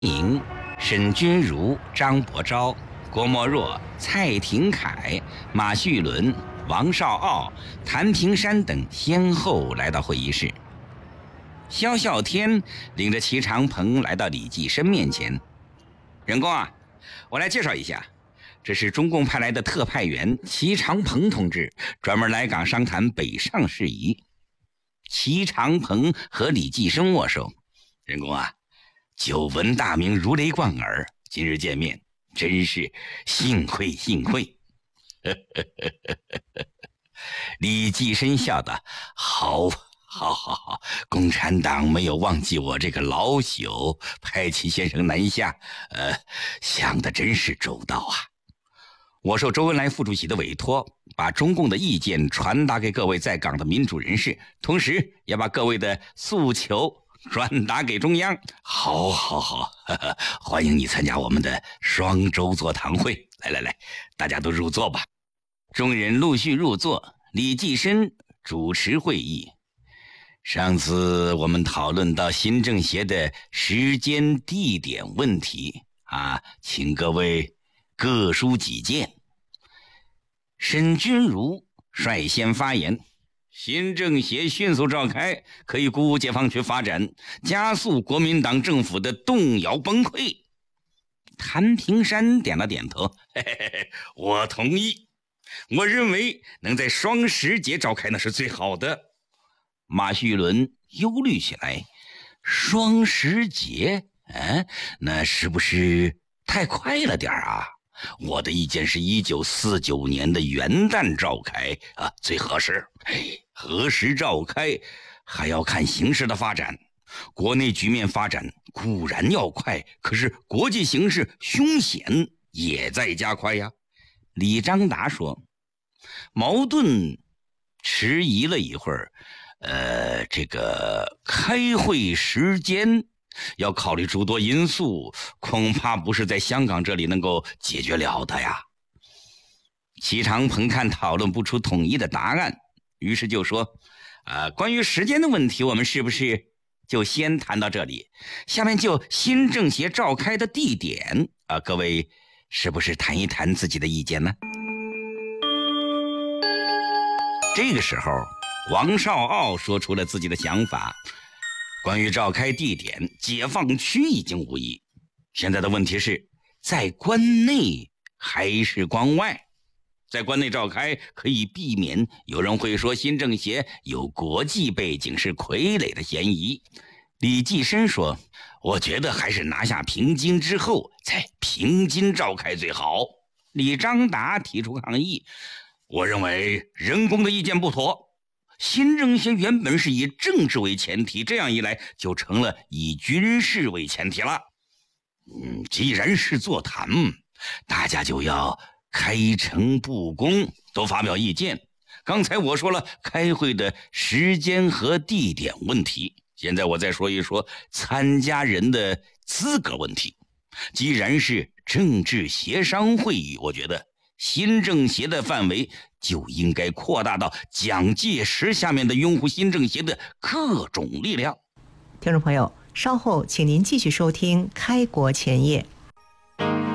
莹、沈钧儒、张伯钊、郭沫若、蔡廷锴、马叙伦、王绍傲、谭平山等先后来到会议室。萧啸天领着齐长鹏来到李济深面前：“仁公啊，我来介绍一下，这是中共派来的特派员齐长鹏同志，专门来港商谈北上事宜。”齐长鹏和李济深握手：“仁公啊，久闻大名，如雷贯耳，今日见面，真是幸会幸会。”李济深笑道：“好，共产党没有忘记我这个老朽，派齐先生南下，想得真是周到啊！我受周恩来副主席的委托，把中共的意见传达给各位在港的民主人士，同时也把各位的诉求转达给中央。好，欢迎你参加我们的双周座谈会。来，大家都入座吧。”众人陆续入座，李济深主持会议。上次我们讨论到新政协的时间地点问题请各位各抒己见。沈钧儒率先发言：“新政协迅速召开，可以鼓舞解放区发展，加速国民党政府的动摇崩溃。”谭平山点了点头：“我同意，我认为能在双十节召开那是最好的。”马叙伦忧虑起来：“双十节？那是不是太快了点啊？我的意见是1949年的元旦召开最合适。何时召开还要看形势的发展，国内局面发展固然要快，可是国际形势凶险也在加快呀。”李章达说。矛盾迟疑了一会儿，这个开会时间要考虑诸多因素，恐怕不是在香港这里能够解决了的呀。齐长鹏看讨论不出统一的答案，于是就说：“关于时间的问题，我们是不是就先谈到这里？下面就新政协召开的地点各位是不是谈一谈自己的意见呢？”这个时候，王绍傲说出了自己的想法：“关于召开地点，解放区已经无疑。现在的问题是，在关内还是关外？在关内召开，可以避免有人会说新政协有国际背景，是傀儡的嫌疑。”李济深说：“我觉得还是拿下平津之后，在平津召开最好。”李章达提出抗议：“我认为仁公的意见不妥，新政协原本是以政治为前提，这样一来就成了以军事为前提了。既然是座谈，大家就要开诚布公，都发表意见。刚才我说了开会的时间和地点问题，现在我再说一说参加人的资格问题。既然是政治协商会议，我觉得新政协的范围就应该扩大到蒋介石下面的拥护新政协的各种力量。” 听众朋友，稍后请您继续收听《开国前夜》。